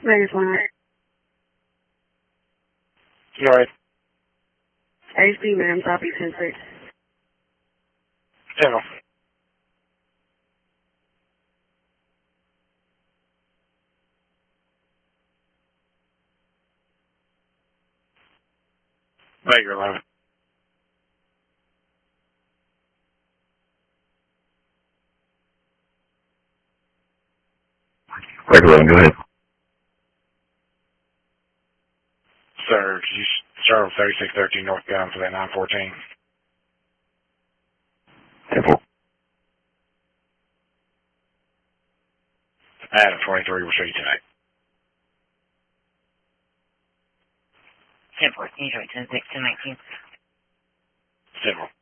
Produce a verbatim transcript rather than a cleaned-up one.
Vegas one. You alright? H D, ma'am. Copy ten six. General. Baker eleven. Baker eleven, go ahead. Sir, could you start with thirty-six thirteen northbound for that nine fourteen? ten four. Adam twenty-three will show you tonight. ten fourteen, ten six, ten nineteen. General.